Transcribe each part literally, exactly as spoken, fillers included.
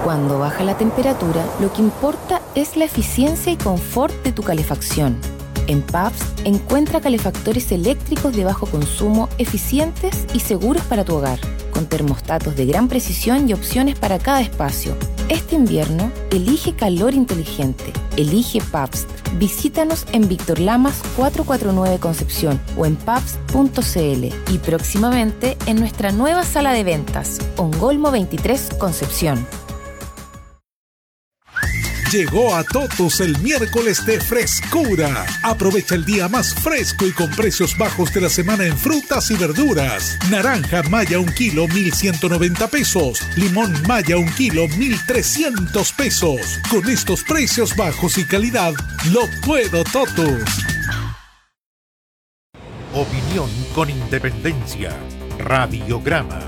Cuando baja la temperatura, lo que importa es la eficiencia y confort de tu calefacción. En Pabst encuentra calefactores eléctricos de bajo consumo, eficientes y seguros para tu hogar, con termostatos de gran precisión y opciones para cada espacio. Este invierno, elige calor inteligente. Elige Pabst. Visítanos en Víctor Lamas cuatrocientos cuarenta y nueve Concepción o en pabst punto c l y próximamente en nuestra nueva sala de ventas, Ongolmo veintitrés Concepción. Llegó a Totos el miércoles de frescura. Aprovecha el día más fresco y con precios bajos de la semana en frutas y verduras. Naranja Maya un kilo, mil ciento noventa pesos. Limón Maya un kilo, mil trescientos pesos. Con estos precios bajos y calidad, lo puedo Totos. Opinión con independencia. Radiograma.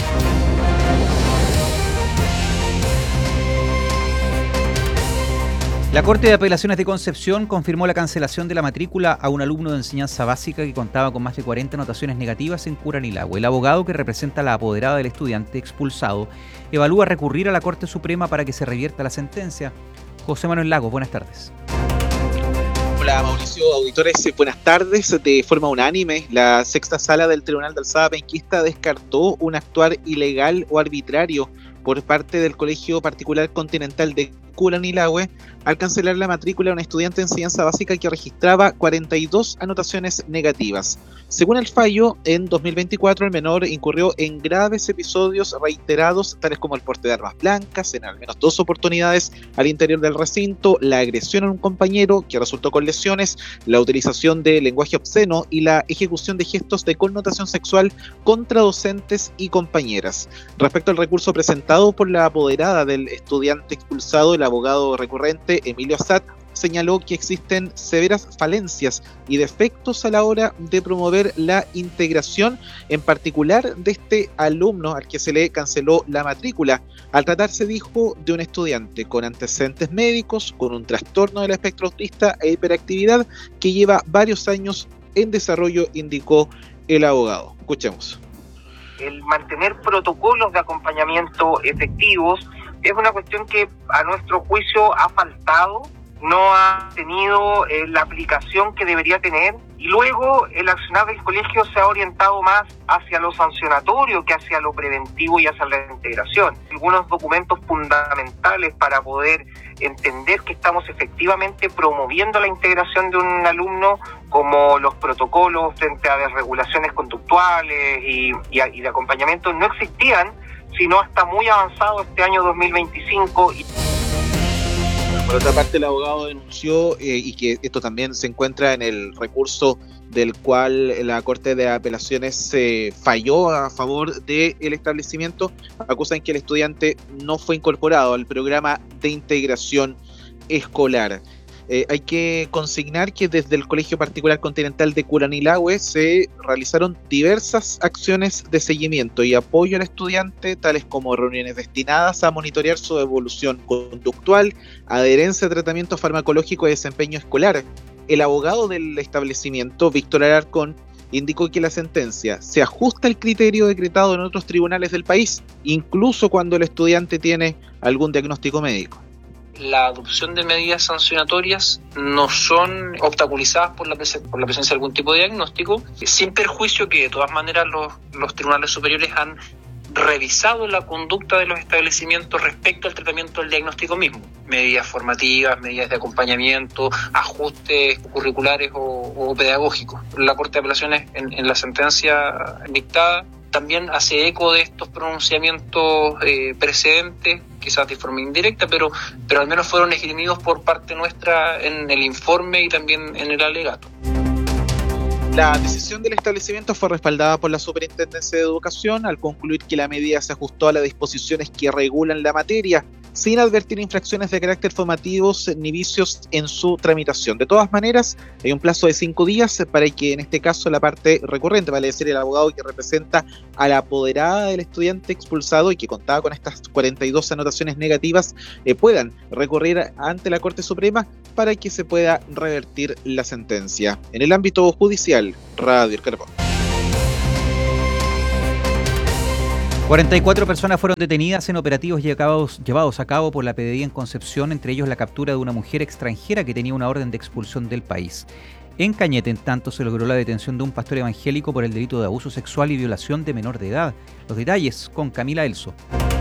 La Corte de Apelaciones de Concepción confirmó la cancelación de la matrícula a un alumno de enseñanza básica que contaba con más de cuarenta anotaciones negativas en Curanilahue. El abogado que representa a la apoderada del estudiante expulsado evalúa recurrir a la Corte Suprema para que se revierta la sentencia. José Manuel Lagos, buenas tardes. Hola Mauricio, auditores, buenas tardes. De forma unánime, la sexta sala del Tribunal de Alzada Penquista descartó un actuar ilegal o arbitrario por parte del Colegio Particular Continental de Curanilahue al cancelar la matrícula a un estudiante de enseñanza básica que registraba cuarenta y dos anotaciones negativas. Según el fallo, en dos mil veinticuatro el menor incurrió en graves episodios reiterados, tales como el porte de armas blancas en al menos dos oportunidades al interior del recinto, la agresión a un compañero que resultó con lesiones, la utilización de lenguaje obsceno y la ejecución de gestos de connotación sexual contra docentes y compañeras. Respecto al recurso presentado por la apoderada del estudiante expulsado, el abogado recurrente Emilio Assad señaló que existen severas falencias y defectos a la hora de promover la integración, en particular de este alumno al que se le canceló la matrícula, al tratarse, dijo, de un estudiante con antecedentes médicos, con un trastorno del espectro autista e hiperactividad que lleva varios años en desarrollo, indicó el abogado. Escuchemos. El mantener protocolos de acompañamiento efectivos es una cuestión que a nuestro juicio ha faltado, no ha tenido eh, la aplicación que debería tener, y luego el accionar del colegio se ha orientado más hacia lo sancionatorio que hacia lo preventivo y hacia la integración. Algunos documentos fundamentales para poder entender que estamos efectivamente promoviendo la integración de un alumno, como los protocolos frente a desregulaciones conductuales y, y, y de acompañamiento, no existían, sino hasta muy avanzado este año dos mil veinticinco. Por otra parte, el abogado denunció, eh, y que esto también se encuentra en el recurso del cual la Corte de Apelaciones eh, falló a favor del establecimiento, acusan que el estudiante no fue incorporado al programa de integración escolar. Eh, hay que consignar que desde el Colegio Particular Continental de Curanilahue se realizaron diversas acciones de seguimiento y apoyo al estudiante, tales como reuniones destinadas a monitorear su evolución conductual, adherencia a tratamiento farmacológico y desempeño escolar. El abogado del establecimiento, Víctor Alarcón, indicó que la sentencia se ajusta al criterio decretado en otros tribunales del país, incluso cuando el estudiante tiene algún diagnóstico médico. La adopción de medidas sancionatorias no son obstaculizadas por la, presen- por la presencia de algún tipo de diagnóstico, sin perjuicio que de todas maneras los, los tribunales superiores han revisado la conducta de los establecimientos respecto al tratamiento del diagnóstico mismo. Medidas formativas, medidas de acompañamiento, ajustes curriculares o, o pedagógicos. La Corte de Apelaciones en, en la sentencia dictada también hace eco de estos pronunciamientos eh, precedentes, quizás de forma indirecta, pero, pero al menos fueron esgrimidos por parte nuestra en el informe y también en el alegato. La decisión del establecimiento fue respaldada por la Superintendencia de Educación al concluir que la medida se ajustó a las disposiciones que regulan la materia, sin advertir infracciones de carácter formativos ni vicios en su tramitación. De todas maneras, hay un plazo de cinco días para que en este caso la parte recurrente, vale decir el abogado que representa a la apoderada del estudiante expulsado y que contaba con estas cuarenta y dos anotaciones negativas, eh, puedan recurrir ante la Corte Suprema para que se pueda revertir la sentencia. En el ámbito judicial, Radio El Carpón. cuarenta y cuatro personas fueron detenidas en operativos llevados, llevados a cabo por la P D I en Concepción, entre ellos la captura de una mujer extranjera que tenía una orden de expulsión del país. En Cañete, en tanto, se logró la detención de un pastor evangélico por el delito de abuso sexual y violación de menor de edad. Los detalles con Camila Elso.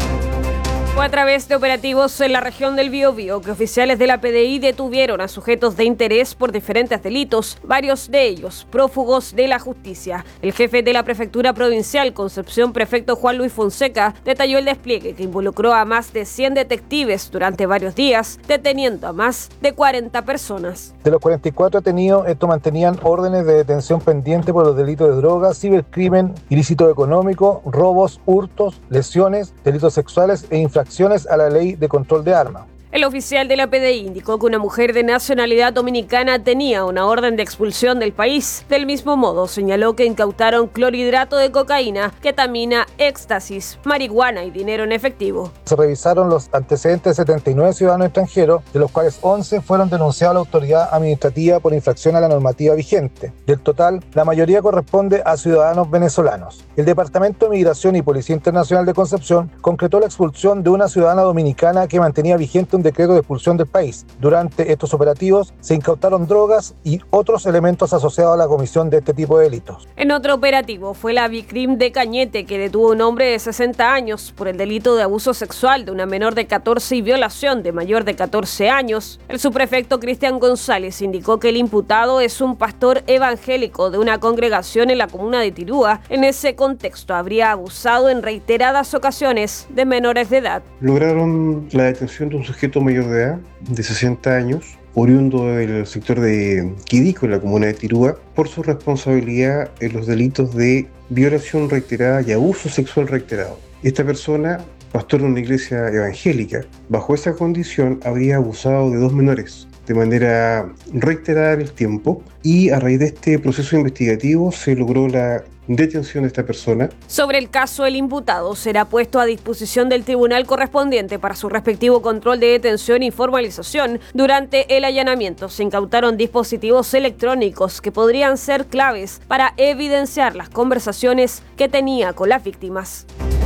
Fue a través de operativos en la región del Biobío que oficiales de la P D I detuvieron a sujetos de interés por diferentes delitos, varios de ellos prófugos de la justicia. El jefe de la Prefectura Provincial Concepción, prefecto Juan Luis Fonseca, detalló el despliegue que involucró a más de cien detectives durante varios días, deteniendo a más de cuarenta personas. De los cuarenta y cuatro detenidos, estos mantenían órdenes de detención pendiente por los delitos de drogas, cibercrimen, ilícito económico, robos, hurtos, lesiones, delitos sexuales e infracciones a la ley de control de armas. El oficial de la P D I indicó que una mujer de nacionalidad dominicana tenía una orden de expulsión del país. Del mismo modo, señaló que incautaron clorhidrato de cocaína, ketamina, éxtasis, marihuana y dinero en efectivo. Se revisaron los antecedentes de setenta y nueve ciudadanos extranjeros, de los cuales once fueron denunciados a la autoridad administrativa por infracción a la normativa vigente. Del total, la mayoría corresponde a ciudadanos venezolanos. El Departamento de Migración y Policía Internacional de Concepción concretó la expulsión de una ciudadana dominicana que mantenía vigente un decreto de expulsión del país. Durante estos operativos se incautaron drogas y otros elementos asociados a la comisión de este tipo de delitos. En otro operativo fue la Vicrim de Cañete, que detuvo a un hombre de sesenta años por el delito de abuso sexual de una menor de catorce y violación de mayor de catorce años. El subprefecto Cristian González indicó que el imputado es un pastor evangélico de una congregación en la comuna de Tirúa. En ese contexto habría abusado en reiteradas ocasiones de menores de edad. Lograron la detención de un sujeto mayor de edad, de sesenta años, oriundo del sector de Quidico, en la comuna de Tirúa, por su responsabilidad en los delitos de violación reiterada y abuso sexual reiterado. Esta persona, pastor de una iglesia evangélica, bajo esa condición habría abusado de dos menores de manera reiterada en el tiempo, y a raíz de este proceso investigativo se logró la detención de esta persona. Sobre el caso, el imputado será puesto a disposición del tribunal correspondiente para su respectivo control de detención y formalización. Durante el allanamiento se incautaron dispositivos electrónicos que podrían ser claves para evidenciar las conversaciones que tenía con las víctimas.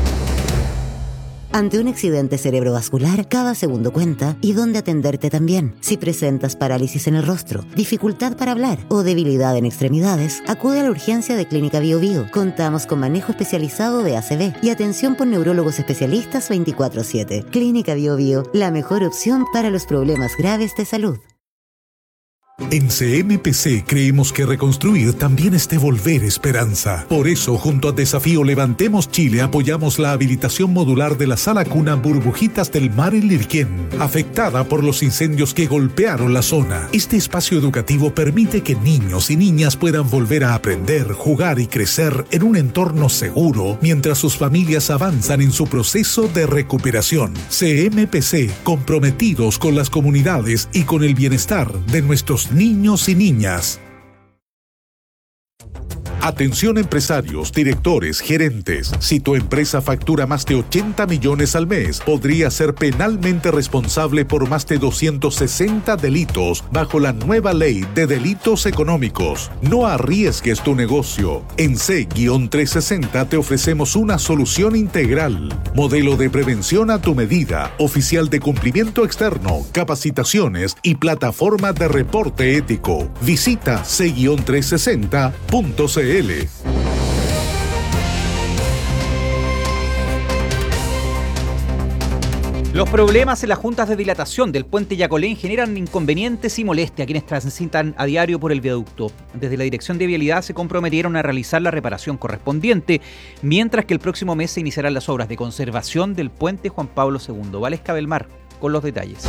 Ante un accidente cerebrovascular, cada segundo cuenta y dónde atenderte también. Si presentas parálisis en el rostro, dificultad para hablar o debilidad en extremidades, acude a la urgencia de Clínica Biobío. Contamos con manejo especializado de A C V y atención por neurólogos especialistas veinticuatro siete. Clínica Biobío, la mejor opción para los problemas graves de salud. En C M P C creemos que reconstruir también es devolver esperanza. Por eso, junto a Desafío Levantemos Chile, apoyamos la habilitación modular de la Sala Cuna Burbujitas del Mar en Lirquén, afectada por los incendios que golpearon la zona. Este espacio educativo permite que niños y niñas puedan volver a aprender, jugar y crecer en un entorno seguro, mientras sus familias avanzan en su proceso de recuperación. C M P C, comprometidos con las comunidades y con el bienestar de nuestros niños y niñas. Atención empresarios, directores, gerentes. Si tu empresa factura más de ochenta millones al mes, podría ser penalmente responsable por más de doscientos sesenta delitos bajo la nueva ley de delitos económicos. No arriesgues tu negocio. En C trescientos sesenta te ofrecemos una solución integral. Modelo de prevención a tu medida, oficial de cumplimiento externo, capacitaciones y plataforma de reporte ético. Visita C trescientos sesenta punto c l. Los problemas en las juntas de dilatación del puente Yacolén generan inconvenientes y molestia a quienes transitan a diario por el viaducto. Desde la Dirección de Vialidad se comprometieron a realizar la reparación correspondiente, mientras que el próximo mes se iniciarán las obras de conservación del puente Juan Pablo segundo. Valesca Belmar con los detalles.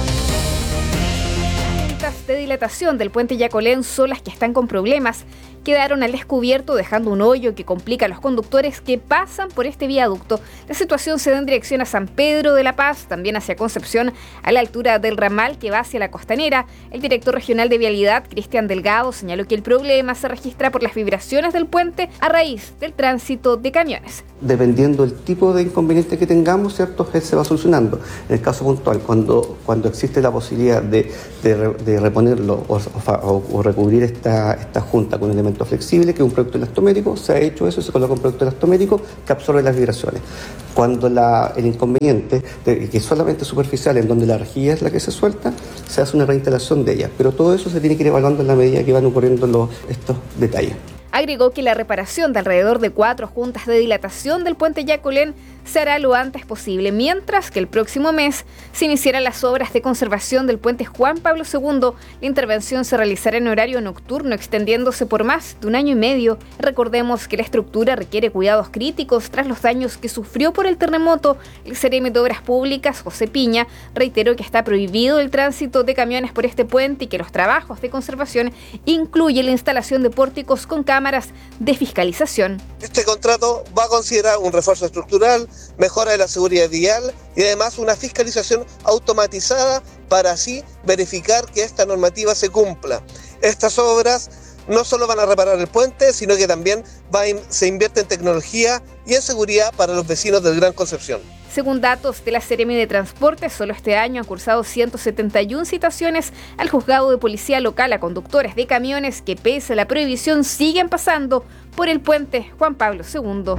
De dilatación del puente Yacolén son las que están con problemas. Quedaron al descubierto, dejando un hoyo que complica a los conductores que pasan por este viaducto. La situación se da en dirección a San Pedro de la Paz, también hacia Concepción, a la altura del ramal que va hacia la Costanera. El director regional de Vialidad, Cristian Delgado, señaló que el problema se registra por las vibraciones del puente a raíz del tránsito de camiones. Dependiendo del tipo de inconveniente que tengamos, ¿cierto?, él se va solucionando. En el caso puntual, cuando, cuando existe la posibilidad de, de, de reponerlo o, o, o recubrir esta, esta junta con elementos cemento flexible, que es un producto elastomérico, se ha hecho eso, se coloca un producto elastomérico que absorbe las vibraciones. Cuando la, el inconveniente, de, que es solamente superficial, en donde la rejilla es la que se suelta, se hace una reinstalación de ella. Pero todo eso se tiene que ir evaluando en la medida que van ocurriendo los, estos detalles. Agregó que la reparación de alrededor de cuatro juntas de dilatación del puente Yacolén se hará lo antes posible, mientras que el próximo mes se iniciarán las obras de conservación del puente Juan Pablo segundo. La intervención se realizará en horario nocturno, extendiéndose por más de un año y medio. Recordemos que la estructura requiere cuidados críticos tras los daños que sufrió por el terremoto. El Seremi de Obras Públicas, José Piña, reiteró que está prohibido el tránsito de camiones por este puente y que los trabajos de conservación incluyen la instalación de pórticos con cámaras de fiscalización. Este contrato va a considerar un refuerzo estructural, mejora de la seguridad vial y además una fiscalización automatizada para así verificar que esta normativa se cumpla. Estas obras no solo van a reparar el puente, sino que también va a, se invierte en tecnología y en seguridad para los vecinos del Gran Concepción. Según datos de la Seremi de Transporte, solo este año han cursado ciento setenta y una citaciones al juzgado de policía local a conductores de camiones que, pese a la prohibición, siguen pasando por el puente Juan Pablo segundo.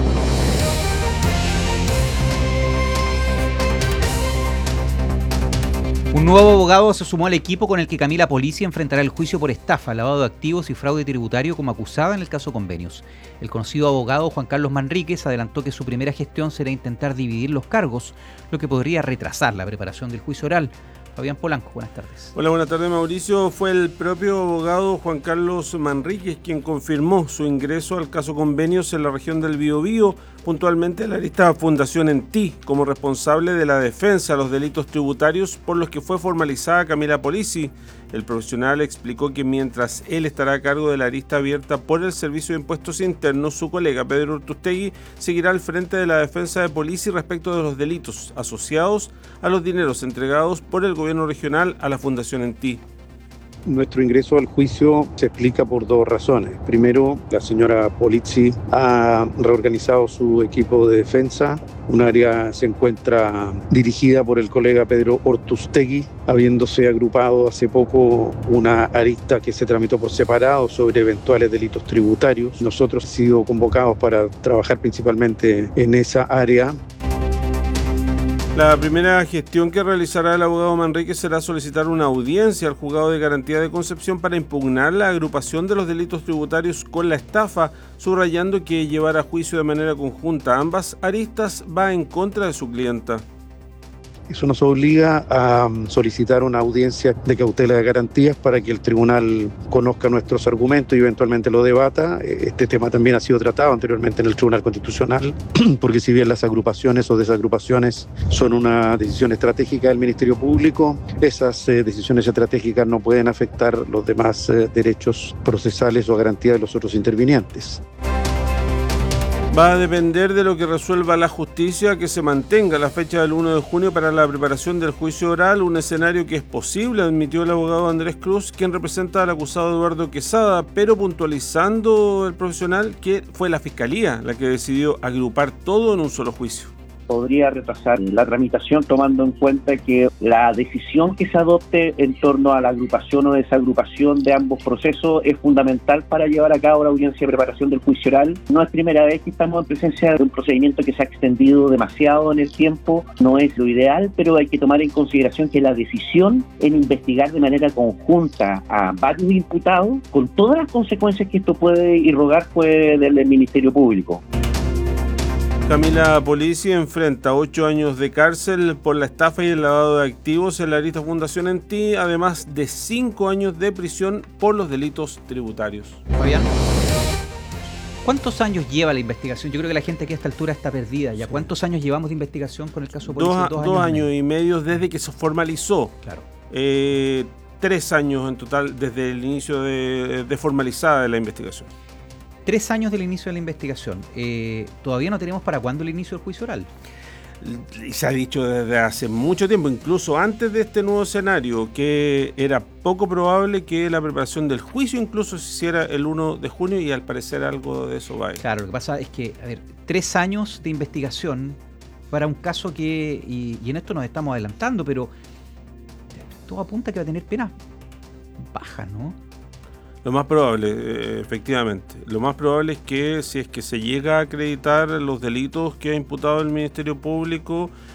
Un nuevo abogado se sumó al equipo con el que Camila Polici enfrentará el juicio por estafa, lavado de activos y fraude tributario como acusada en el caso Convenios. El conocido abogado Juan Carlos Manríquez adelantó que su primera gestión será intentar dividir los cargos, lo que podría retrasar la preparación del juicio oral. Fabián Polanco, buenas tardes. Hola, buenas tardes, Mauricio. Fue el propio abogado Juan Carlos Manríquez quien confirmó su ingreso al caso Convenios en la región del Biobío, puntualmente la arista Fundación Enti, como responsable de la defensa de los delitos tributarios por los que fue formalizada Camila Polici. El profesional explicó que mientras él estará a cargo de la arista abierta por el Servicio de Impuestos Internos, su colega Pedro Ortustegui seguirá al frente de la defensa de Polici respecto de los delitos asociados a los dineros entregados por el gobierno regional a la Fundación Enti. Nuestro ingreso al juicio se explica por dos razones. Primero, la señora Polici ha reorganizado su equipo de defensa. Un área se encuentra dirigida por el colega Pedro Ortustegui, habiéndose agrupado hace poco una arista que se tramitó por separado sobre eventuales delitos tributarios. Nosotros hemos sido convocados para trabajar principalmente en esa área. La primera gestión que realizará el abogado Manríquez será solicitar una audiencia al Juzgado de Garantía de Concepción para impugnar la agrupación de los delitos tributarios con la estafa, subrayando que llevar a juicio de manera conjunta ambas aristas va en contra de su clienta. Eso nos obliga a solicitar una audiencia de cautela de garantías para que el tribunal conozca nuestros argumentos y eventualmente lo debata. Este tema también ha sido tratado anteriormente en el Tribunal Constitucional, porque si bien las agrupaciones o desagrupaciones son una decisión estratégica del Ministerio Público, esas eh, decisiones estratégicas no pueden afectar los demás eh, derechos procesales o garantías de los otros intervinientes. Va a depender de lo que resuelva la justicia que se mantenga la fecha del uno de junio para la preparación del juicio oral, un escenario que es posible, admitió el abogado Andrés Cruz, quien representa al acusado Eduardo Quesada, pero puntualizando el profesional que fue la Fiscalía la que decidió agrupar todo en un solo juicio. Podría retrasar la tramitación tomando en cuenta que la decisión que se adopte en torno a la agrupación o desagrupación de ambos procesos es fundamental para llevar a cabo la audiencia de preparación del juicio oral. No es primera vez que estamos en presencia de un procedimiento que se ha extendido demasiado en el tiempo, no es lo ideal, pero hay que tomar en consideración que la decisión en investigar de manera conjunta a varios imputados, con todas las consecuencias que esto puede irrogar, fue del, del Ministerio Público. Camila Polici enfrenta ocho años de cárcel por la estafa y el lavado de activos en la arista Fundación Enti, además de cinco años de prisión por los delitos tributarios. Fabián, ¿cuántos años lleva la investigación? Yo creo que la gente aquí a esta altura está perdida ya. ¿Cuántos años llevamos de investigación con el caso Polici? Dos, dos, dos años, años y medio desde que se formalizó. Claro. Eh, tres años en total desde el inicio de, de formalizada de la investigación. Tres años del inicio de la investigación. Eh, todavía no tenemos para cuándo el inicio del juicio oral. Se ha dicho desde hace mucho tiempo, incluso antes de este nuevo escenario, que era poco probable que la preparación del juicio incluso se hiciera el uno de junio y al parecer algo de eso va a ir. Claro, lo que pasa es que, a ver, tres años de investigación para un caso que, y, y en esto nos estamos adelantando, pero todo apunta a que va a tener penas bajas, ¿no? Lo más probable, eh, efectivamente, lo más probable es que si es que se llega a acreditar los delitos que ha imputado el Ministerio Público,